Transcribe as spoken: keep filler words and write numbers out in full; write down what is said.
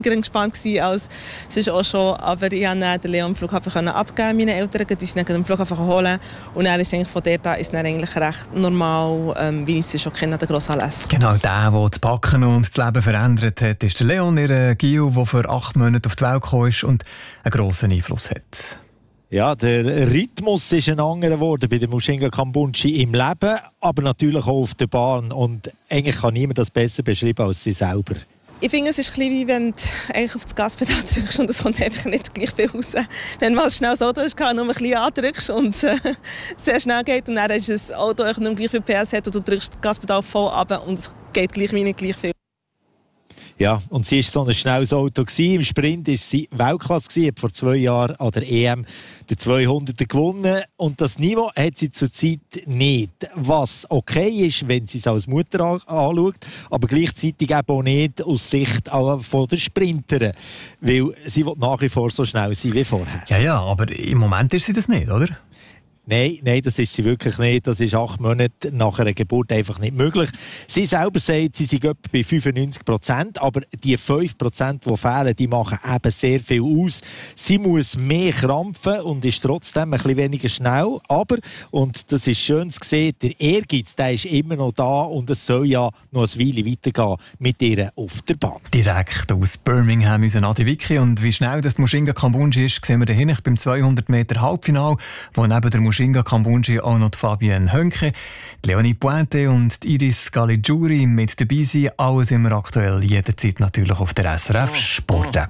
gespannt gewesen als sonst auch schon, aber ich konnte den Leon am Flughafen abgeben, meine Eltern, die sind dann am Flughafen holen und dann ist eigentlich von der da ist dann eigentlich recht normal, ähm, wie ich es schon kenne, der Grossanlass. Genau, der, der das Backen und das Leben verändert hat, ist der Leon, ihr Gio, der vor acht Monaten auf die Welt gekommen ist und einen grossen Einfluss hat. Ja, der Rhythmus ist ein anderer geworden bei der Mushinga Kambundji im Leben, aber natürlich auch auf der Bahn und eigentlich kann niemand das besser beschreiben als sie selber. Ich finde, es ist ein bisschen wie wenn du eigentlich auf das Gaspedal drückst und es kommt einfach nicht gleich viel raus. Wenn man schnell das Auto hast, nur ein bisschen andrückst und es äh, sehr schnell geht und dann ist das Auto nicht mehr gleich viel P S hat und du drückst das Gaspedal voll ab und es geht gleich wie nicht gleich viel. Ja, und sie war so ein schnelles Auto. Im Sprint war sie Weltklasse, hat vor zwei Jahren an der E M den zweihunderter gewonnen. Und das Niveau hat sie zurzeit nicht. Was okay ist, wenn sie es als Mutter anschaut, aber gleichzeitig eben auch nicht aus Sicht von der Sprinterin. Weil sie will nach wie vor so schnell sein wie vorher. Ja, ja, aber im Moment ist sie das nicht, oder? Nein, nein, das ist sie wirklich nicht. Das ist acht Monate nach einer Geburt einfach nicht möglich. Sie selber sagt, sie sind etwa bei fünfundneunzig Prozent, aber die fünf Prozent, die fehlen, die machen eben sehr viel aus. Sie muss mehr krampfen und ist trotzdem ein bisschen weniger schnell. Aber, und das ist schön zu sehen, der Ehrgeiz, der ist immer noch da und es soll ja noch ein Weile weitergehen mit ihr auf der Bahn. Direkt aus Birmingham, unser Adi Vicky. Und wie schnell das Mushinga Kambundji ist, sehen wir dahin beim zweihundert Meter Halbfinale, wo neben der Mushinga Kambundji auch noch Fabienne Hönke, Leonie Pointe und Iris Caligiuri mit dabei sind. Alles immer aktuell, jederzeit natürlich auf der S R F Sport App.